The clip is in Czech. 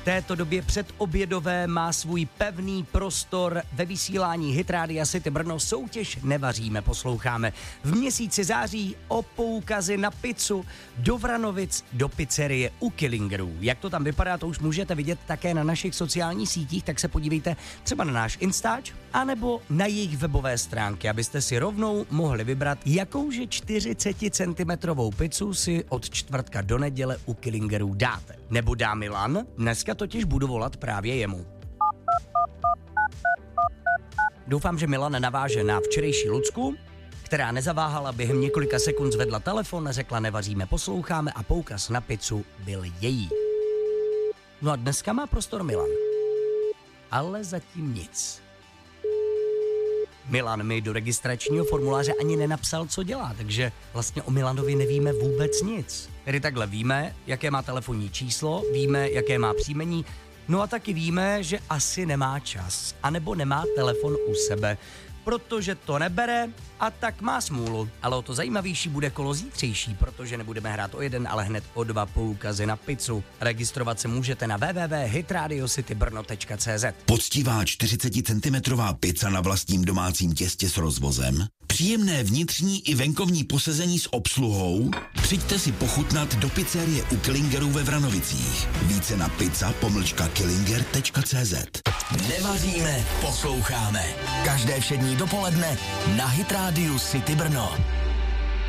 této době předobědové má svůj pevný prostor ve vysílání Hit Rádia City Brno. Soutěž Nevaříme, posloucháme v měsíci září o poukazy na pizzu do Vranovic, do pizzerie u Killingerů. Jak to tam vypadá, to už můžete vidět také na našich sociálních sítích, tak se podívejte třeba na náš Instač, anebo na jejich webové stránky, abyste si rovnou mohli vybrat, jakouže 40 cm pizzu si od čtvrtka do neděle u Killingerů dáte. Nebo dá Milan, dneska totiž budu volat právě jemu. Doufám, že Milan naváže na včerejší Lucku, která nezaváhala, během několika sekund zvedla telefon, řekla Nevaříme, posloucháme a poukaz na pizzu byl její. No a dneska má prostor Milan. Ale zatím nic. Milan mi do registračního formuláře ani nenapsal, co dělá, takže vlastně o Milanovi nevíme vůbec nic. Tedy takhle víme, jaké má telefonní číslo, víme, jaké má příjmení, no a taky víme, že asi nemá čas, anebo nemá telefon u sebe, protože to nebere a tak má smůlu. Ale o to zajímavější bude kolo zítřejší, protože nebudeme hrát o jeden, ale hned o 2 poukazy na pizzu. Registrovat se můžete na www.hitradiocitybrno.cz. Poctivá 40 cm pizza na vlastním domácím těstě s rozvozem, příjemné vnitřní i venkovní posezení s obsluhou. Přijďte si pochutnat do pizzerie u Killingerů ve Vranovicích. Více na pizza.killinger.cz. Nevaříme, posloucháme. Každé všední dopoledne na Hit Rádiu City Brno.